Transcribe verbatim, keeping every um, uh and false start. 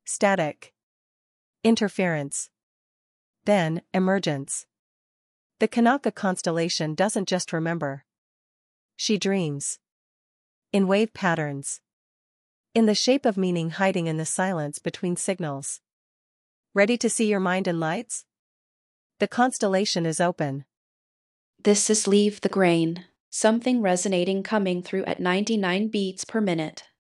Static. Interference. Then, emergence. The Kanaka constellation doesn't just remember. She dreams. In wave patterns. In the shape of meaning hiding in the silence between signals. Ready to see your mind in lights? The constellation is open. This is Leave the Grain, something resonating coming through at ninety-nine beats per minute.